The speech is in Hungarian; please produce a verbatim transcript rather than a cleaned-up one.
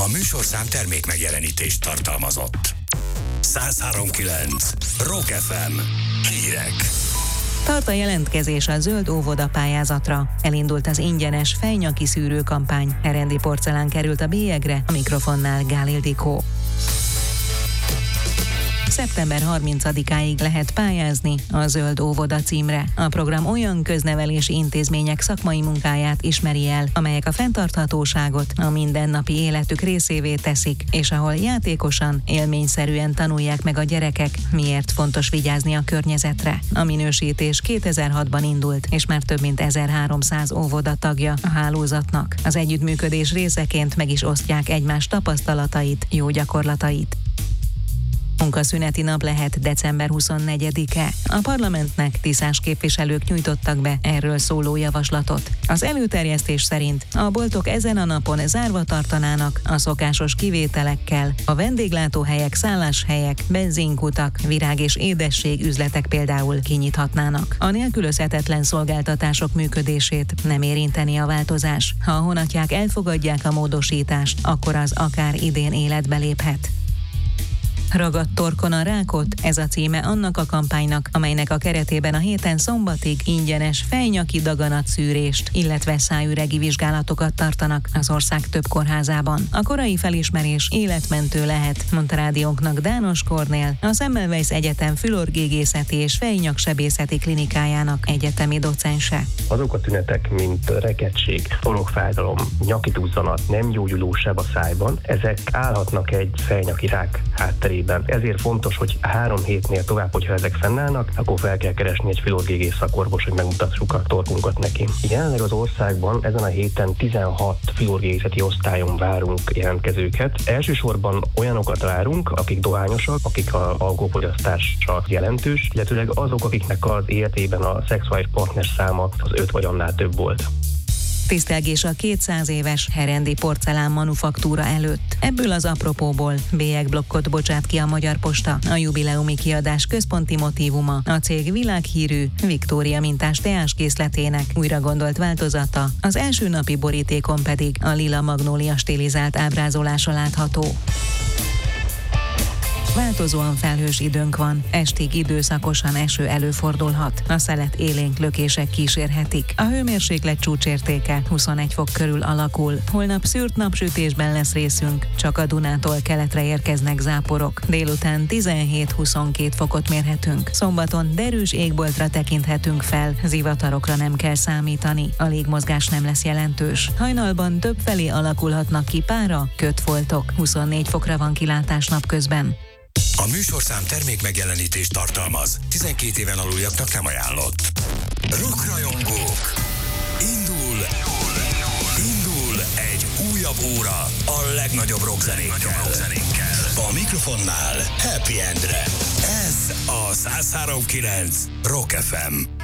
A műsorszám termék megjelenítést tartalmazott. száz három kilenc Rock ef em. Hírek. Tart a jelentkezés a zöld óvoda pályázatra. Elindult az ingyenes fejnyaki szűrő kampány. Herendi porcelán került a bélyegre, a mikrofonnál Gál Ildikó. szeptember harmincadikáig lehet pályázni a Zöld óvoda címre. A program olyan köznevelési intézmények szakmai munkáját ismeri el, amelyek a fenntarthatóságot a mindennapi életük részévé teszik, és ahol játékosan, élményszerűen tanulják meg a gyerekek, miért fontos vigyázni a környezetre. A minősítés kétezer-hatban indult, és már több mint ezerháromszáz óvoda tagja a hálózatnak. Az együttműködés részeként meg is osztják egymás tapasztalatait, jó gyakorlatait. Munkaszüneti nap lehet december huszonnegyedike. A parlamentnek tiszás képviselők nyújtottak be erről szóló javaslatot. Az előterjesztés szerint a boltok ezen a napon zárva tartanának a szokásos kivételekkel. A vendéglátóhelyek, szálláshelyek, benzinkutak, virág- és édesség üzletek például kinyithatnának. A nélkülözhetetlen szolgáltatások működését nem érinteni a változás. Ha a honatják elfogadják a módosítást, akkor az akár idén életbe léphet. Ragadt torkon a rákot, ez a címe annak a kampánynak, amelynek a keretében a héten szombatig ingyenes fejnyaki daganatszűrést, illetve szájüregi vizsgálatokat tartanak az ország több kórházában. A korai felismerés életmentő lehet, mondta rádiónknak Dános Kornél, a Semmelweis Egyetem fülorgégészeti és fejnyaksebészeti klinikájának egyetemi docense. Azok a tünetek, mint rekettség, torokfájdalom, nyaki duzzanat, nem gyógyuló seb a szájban, ezek állhatnak egy fejnyaki rák hátterében. Ezért fontos, hogy három hétnél tovább, hogyha ezek fennállnak, akkor fel kell keresni egy fülorgégész szakorvos, hogy megmutassuk a torkunkat neki. Jelenleg az országban ezen a héten tizenhat fülorgégészeti osztályon várunk jelentkezőket. Elsősorban olyanokat várunk, akik dohányosak, akik a alkoholfogyasztása jelentős, illetőleg azok, akiknek az életében a szexuális partner száma az öt vagy annál több volt. Tisztelgés a kétszáz éves herendi porcelán manufaktúra előtt. Ebből az apropóból bélyegblokkot bocsát ki a Magyar Posta. A jubileumi kiadás központi motívuma a cég világhírű Viktória mintás teáskészletének újra gondolt változata, az első napi borítékon pedig a lila magnólia stilizált ábrázolása látható. Változóan felhős időnk van, estig időszakosan eső előfordulhat. A szelet élénk lökések kísérhetik. A hőmérséklet csúcsértéke huszonegy fok körül alakul. Holnap szűrt napsütésben lesz részünk, csak a Dunától keletre érkeznek záporok. Délután tizenhét-huszonkét fokot mérhetünk. Szombaton derűs égboltra tekinthetünk fel, zivatarokra nem kell számítani. A légmozgás nem lesz jelentős. Hajnalban többfelé alakulhatnak ki pára, kötfoltok. huszonnégy fokra van kilátás napközben. A műsorszám termék megjelenítést tartalmaz. tizenkét éven aluljaknak nem ajánlott. Rockrajongók! Indul! Indul egy újabb óra a legnagyobb rockzenékkel. A mikrofonnál Happy Endre. Ez a száz három kilenc Rock ef em.